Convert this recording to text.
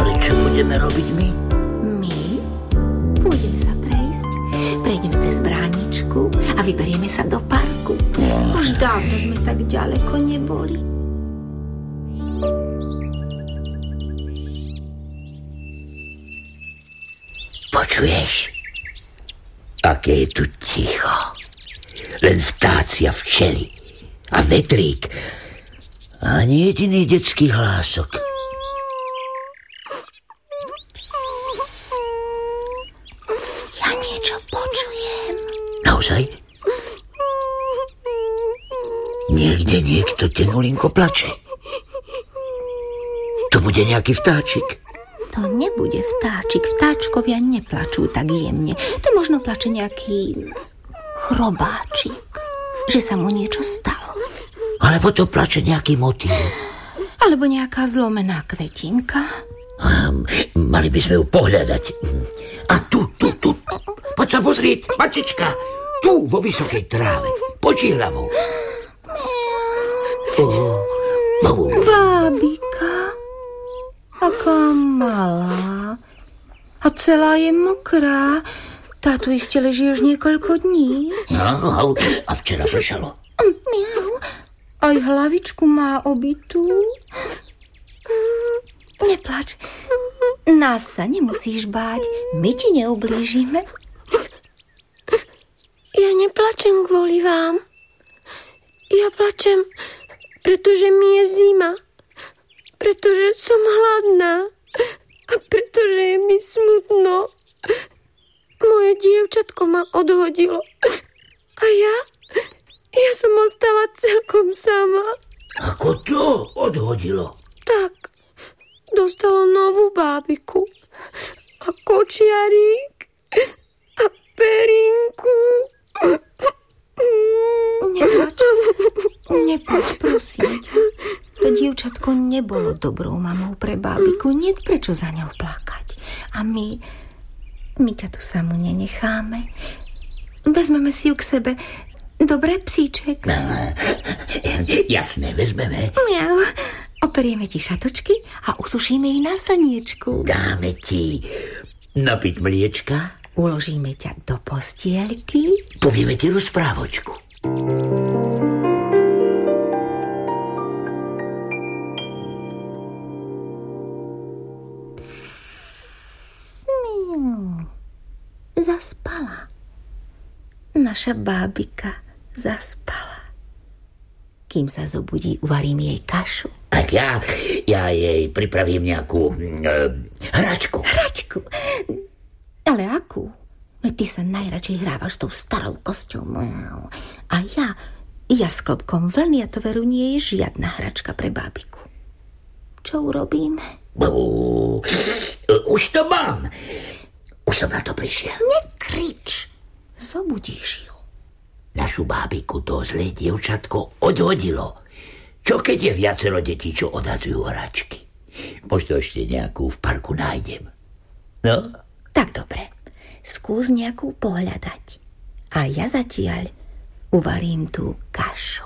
Ale čo budeme robiť my? My? Pôjdeme sa prejsť, prejdeme cez bráničku a vyberieme sa do parku. Už dávno sme tak ďaleko neboli. Počuješ? Aké je tu ticho. Len vtáci a včely. A vetrík. Ani jediný detský hlások. Ja niečo počujem. Naozaj? Niekde niekto tenulinko plače. To bude nejaký vtáčik. To nebude vtáčik. Vtáčkovia neplačú tak jemne. To možno plače nejaký chrobáčik, že sa mu niečo stalo. Alebo to plače nejaký motýl. Alebo nejaká zlomená kvetinka. Mali by sme ju pohľadať. A tu. Poď sa pozrieť, mačička. Tu, vo vysokej tráve. Počí hlavou. Bábika. Aká malá. A celá je mokrá. Táto iste leží už niekoľko dní. No, a včera pršalo. Miau. Aj hlavičku má obitú. Neplač. Nás sa nemusíš báť. My ti neublížime. Ja neplačem kvôli vám. Ja plačem, pretože mi je zima. Pretože som hladná. A pretože je mi smutno. Moje dievčatko ma odhodilo. A ja som ostala celkom sama. Ako to odhodilo? Tak, dostala novú bábiku. A kočiarík. A perinku. Neplač, prosím ťa. To dievčatko nebolo dobrou mamou pre bábiku. Nie prečo za ňou plakať. A my ťa tu samú nenecháme. Vezmeme si ju k sebe. Dobre, psíček? Jasné, vezmeme. Miau. Operieme ti šatočky a usušíme ich na slniečku. Dáme ti napiť mliečka. Uložíme ťa do postielky. Povieme ti rozprávočku. Zaspala. Naša bábika zaspala. Kým sa zobudí, uvarím jej kašu. Tak ja jej pripravím nejakú hračku. Hračku? Ale akú? Veď ty sa najradšej hrávaš s tou starou kosťou. A ja s klbkom vlny, a to veru nie je žiadna hračka pre bábiku. Čo urobíme? Už to mám. Už som na to prišiel. Nekrič. Zobudíš ju. Našu bábiku to zlé dievčatko odhodilo. Čo keď je viacero detí, čo odhadzujú hračky? Možno ešte nejakú v parku nájdem. No? Tak dobre. Skús nejakú pohľadať. A ja zatiaľ uvarím tú kašu.